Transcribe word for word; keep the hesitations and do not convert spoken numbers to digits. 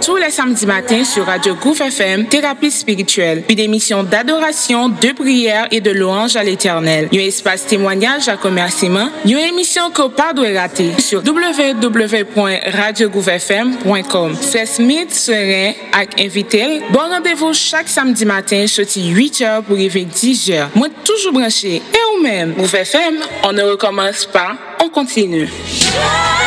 tous les samedis matins sur Radio Gouffre F M, Thérapie spirituelle, une émission d'adoration, de prière et de louange à l'Éternel. Un espace témoignage à commerciement, une émission que pas doit rater sur w w w point radio gouv f m point com. C'est Smith serait avec invité. Bon rendez-vous chaque samedi matin, sorti huit heures pour arriver dix heures. Moi toujours branché. Et ou même, Gouffre F M, on ne recommence pas, on continue.